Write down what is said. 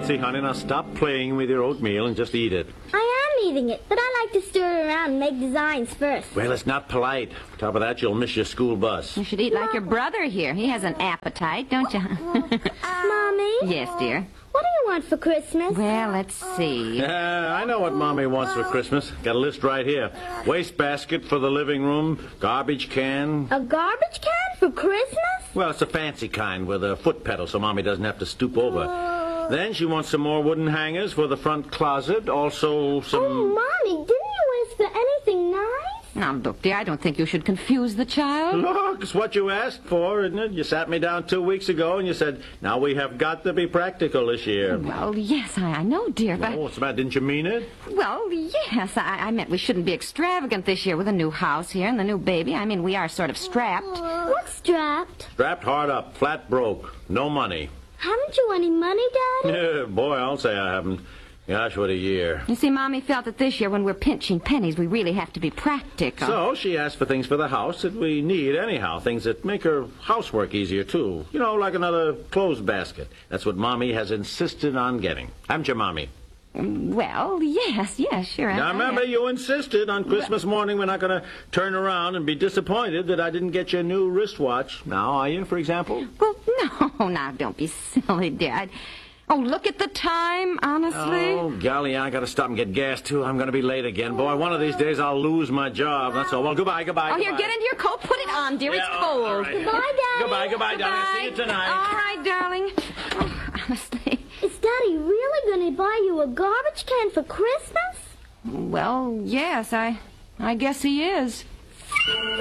Easy, honey. Now stop playing with your oatmeal and just eat it. I am eating it, but I like to stir it around and make designs first. Well, it's not polite. Top of that, you'll miss your school bus. You should eat like your brother here. He has an appetite, don't you? Mommy? Yes, dear. What do you want for Christmas? Well, let's see. I know what Mommy wants for Christmas. Got a list right here. Wastebasket for the living room, garbage can. A garbage can for Christmas? Well, it's a fancy kind with a foot pedal so Mommy doesn't have to stoop over. Then she wants some more wooden hangers for the front closet. Also some... Oh, Mommy, didn't you ask for anything nice? Now, look, dear, I don't think you should confuse the child. Look, it's what you asked for, isn't it? You sat me down 2 weeks ago and you said, now we have got to be practical this year. Well, yes, I know, dear, but... Oh, what's the matter? Didn't you mean it? Well, yes, I meant we shouldn't be extravagant this year with a new house here and the new baby. I mean, we are sort of strapped. What's strapped? Strapped hard up, flat broke, no money. Haven't you any money, Daddy? Yeah, boy, I'll say I haven't. Gosh, what a year. You see, Mommy felt that this year when we're pinching pennies, we really have to be practical. So she asked for things for the house that we need anyhow, things that make her housework easier, too. You know, like another clothes basket. That's what Mommy has insisted on getting. Haven't you, Mommy? Well, yes, sure. Now, remember, you insisted on Christmas morning we're not going to turn around and be disappointed that I didn't get you a new wristwatch. Now, are you, for example? Well, no, now, don't be silly, dear. Oh, look at the time, honestly. Oh, golly, I got to stop and get gas, too. I'm going to be late again. Boy, one of these days I'll lose my job. That's all. Well, goodbye. Oh, here, get into your coat. Put it on, dear. Yeah, it's cold. all right. Goodbye, Daddy. Goodbye, darling. See you tonight. All right, darling. Oh, honestly. Is Daddy really going to buy you a garbage can for Christmas? Well, yes, I guess he is.